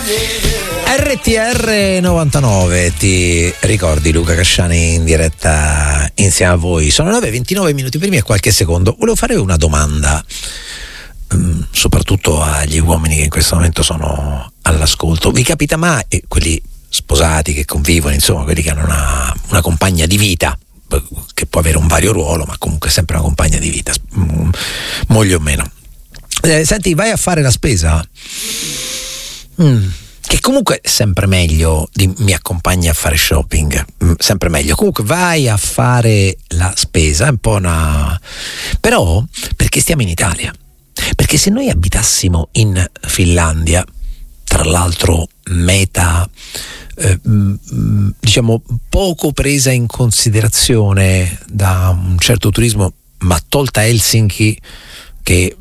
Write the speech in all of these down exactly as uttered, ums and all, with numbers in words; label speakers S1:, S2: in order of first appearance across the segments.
S1: R T R novantanove, ti ricordi Luca Casciani in diretta insieme a voi? Sono nove e ventinove minuti primi e qualche secondo. Volevo fare una domanda, um, soprattutto agli uomini che in questo momento sono all'ascolto. Vi capita mai, eh, quelli sposati che convivono, insomma quelli che hanno una, una compagna di vita, che può avere un vario ruolo ma comunque è sempre una compagna di vita, um, moglie o meno, eh, senti, vai a fare la spesa? Mm. Che comunque è sempre meglio di mi accompagni a fare shopping, sempre meglio. Comunque vai a fare la spesa, è un po' una... Però perché stiamo in Italia? Perché se noi abitassimo in Finlandia, tra l'altro meta eh, diciamo poco presa in considerazione da un certo turismo, ma tolta Helsinki che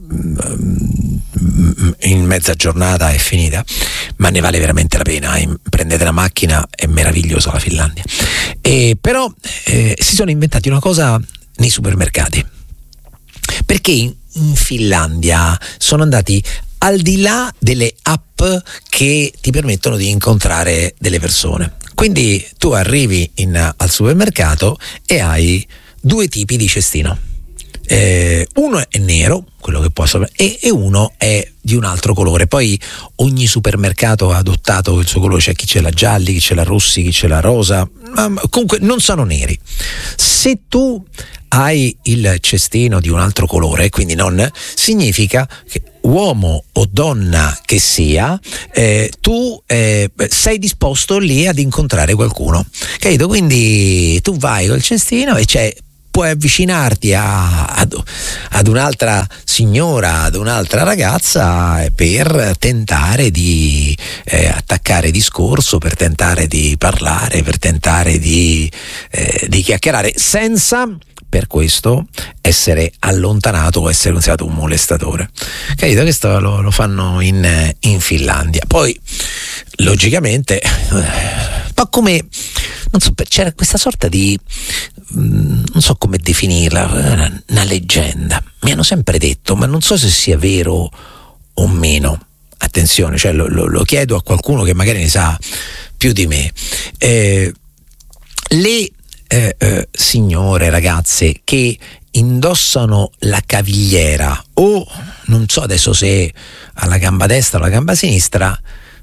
S1: in mezza giornata è finita, ma ne vale veramente la pena. Prendete la macchina, è meravigliosa la Finlandia. E però eh, si sono inventati una cosa nei supermercati, perché in, in Finlandia sono andati al di là delle app che ti permettono di incontrare delle persone. Quindi tu arrivi in, al supermercato e hai due tipi di cestino. Eh, uno è nero, quello che può sapere, e, e uno è di un altro colore. Poi ogni supermercato ha adottato il suo colore, c'è chi ce l'ha gialli, chi ce l'ha rossi, chi ce l'ha rosa, ma comunque non sono neri. Se tu hai il cestino di un altro colore, quindi non, significa che uomo o donna che sia, eh, tu eh, sei disposto lì ad incontrare qualcuno, capito? Quindi tu vai col cestino e c'è, puoi avvicinarti a, ad, ad un'altra signora, ad un'altra ragazza per tentare di eh, attaccare discorso, per tentare di parlare, per tentare di, eh, di chiacchierare, senza per questo essere allontanato o essere considerato un molestatore. Capito? Questo lo, lo fanno in, in Finlandia. Poi logicamente ma come, non so, c'era questa sorta di non so come definirla, una leggenda, mi hanno sempre detto, ma non so se sia vero o meno, attenzione, cioè lo, lo, lo chiedo a qualcuno che magari ne sa più di me. eh, le eh, eh, signore, ragazze che indossano la cavigliera, o non so adesso se alla gamba destra o alla gamba sinistra,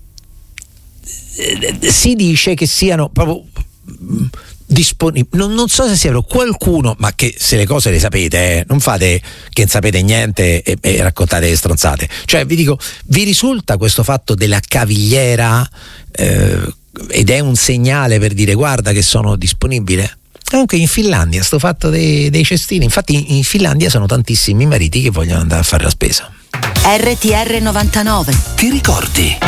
S1: eh, si dice che siano proprio disponibili, non, non so se sia vero, qualcuno, ma che se le cose le sapete, eh, non fate che non sapete niente e, e raccontate le stronzate, cioè vi dico, vi risulta questo fatto della cavigliera eh, ed è un segnale per dire guarda che sono disponibile? Comunque in Finlandia sto fatto dei, dei cestini, infatti in, in Finlandia sono tantissimi i mariti che vogliono andare a fare la spesa.
S2: R T R novantanove,
S3: ti ricordi?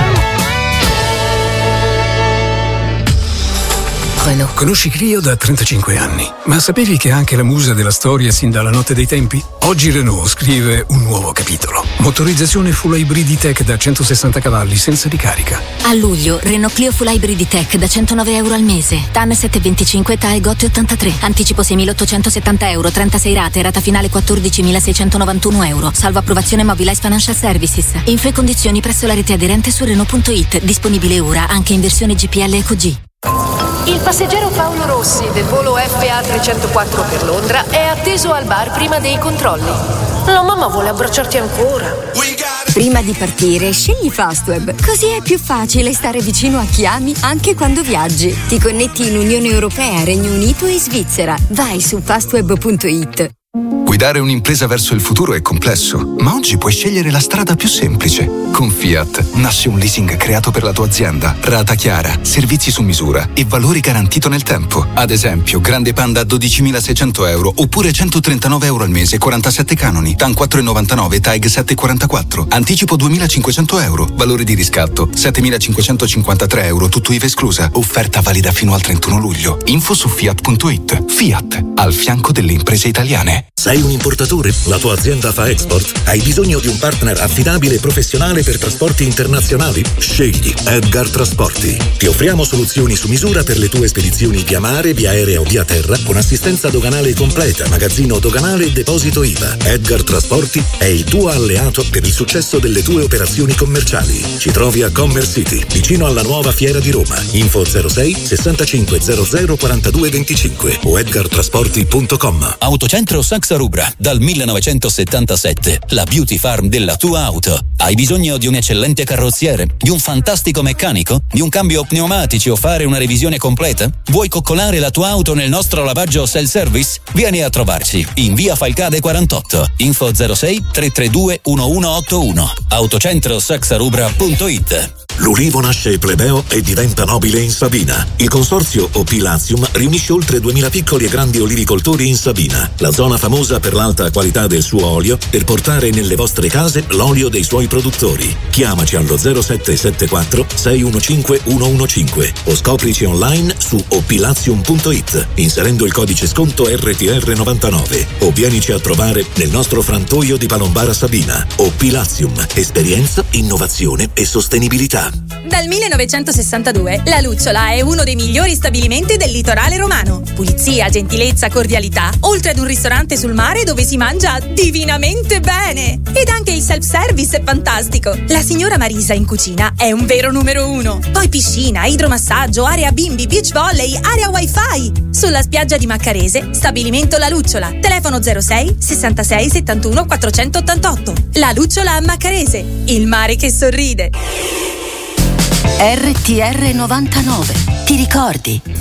S3: Conosci Clio da trentacinque anni, ma sapevi che è anche la musa della storia sin dalla notte dei tempi? Oggi Renault scrive un nuovo capitolo. Motorizzazione full hybrid tech da centosessanta cavalli senza ricarica.
S4: A luglio Renault Clio full hybrid tech da centonove euro al mese. T A N settecentoventicinque T A E G O T ottantatré. Anticipo seimilaottocentosettanta euro, trentasei rate, rata finale quattordicimilaseicentonovantuno euro. Salvo approvazione Mobilize Financial Services. Info e condizioni presso la rete aderente su Renault punto it. Disponibile ora anche in versione G P L Eco G.
S5: Il passeggero Paolo Rossi del volo F A trecentoquattro per Londra è atteso al bar prima dei controlli. La mamma vuole abbracciarti ancora.
S6: Prima di partire, scegli Fastweb. Così è più facile stare vicino a chi ami anche quando viaggi. Ti connetti in Unione Europea, Regno Unito e Svizzera. Vai su fastweb punto it.
S7: Guidare un'impresa verso il futuro è complesso, ma oggi puoi scegliere la strada più semplice. Con Fiat nasce un leasing creato per la tua azienda, rata chiara, servizi su misura e valori garantito nel tempo. Ad esempio, Grande Panda a dodicimilaseicento euro oppure centotrentanove euro al mese, quarantasette canoni, T A N quattro virgola novantanove, T A E G sette virgola quarantaquattro, anticipo duemilacinquecento euro, valore di riscatto settemilacinquecentocinquantatré euro, tutto I V A esclusa. Offerta valida fino al trentuno luglio. Info su fiat punto it. Fiat, al fianco delle imprese italiane.
S3: Sei
S8: un importatore? La tua azienda fa export? Hai bisogno di un partner affidabile e professionale per trasporti internazionali? Scegli Edgar Trasporti. Ti offriamo soluzioni su misura per le tue spedizioni via mare, via aerea o via terra, con assistenza doganale completa, magazzino doganale e deposito I V A. Edgar Trasporti è il tuo alleato per il successo delle tue operazioni commerciali. Ci trovi a Commerce City, vicino alla nuova Fiera di Roma. Info zero sei sessantacinque zero zero quarantadue venticinque o edgar trasporti punto com.
S9: Autocentro Saxa Rubra, dal millenovecentosettantasette, la beauty farm della tua auto. Hai bisogno di un eccellente carrozziere, di un fantastico meccanico, di un cambio pneumatici o fare una revisione completa? Vuoi coccolare la tua auto nel nostro lavaggio self-service? Vieni a trovarci in via Falcade quarantotto. Info zero sei tre tre due uno uno otto uno. autocentro saxa rubra punto it.
S8: L'ulivo nasce plebeo e diventa nobile in Sabina. Il consorzio O P Latium riunisce oltre duemila piccoli e grandi olivicoltori in Sabina, la zona famosa per l'alta qualità del suo olio, per portare nelle vostre case l'olio dei suoi produttori. Chiamaci allo zero sette sette quattro sei uno cinque uno uno cinque o scoprici online su opilatium punto it inserendo il codice sconto R T R novantanove o vienici a trovare nel nostro frantoio di Palombara Sabina. O P Latium, esperienza, innovazione e sostenibilità.
S10: Dal millenovecentosessantadue la Lucciola è uno dei migliori stabilimenti del litorale romano. Pulizia, gentilezza, cordialità, oltre ad un ristorante sul mare dove si mangia divinamente bene. Ed anche il self-service è fantastico. La signora Marisa in cucina è un vero numero uno. Poi piscina, idromassaggio, area bimbi, beach volley, area wifi. Sulla spiaggia di Maccarese, stabilimento La Lucciola. Telefono zero sei sessantasei settantuno quattrocentottantotto. La Lucciola a Maccarese, il mare che sorride.
S2: R T R novantanove. Ti ricordi?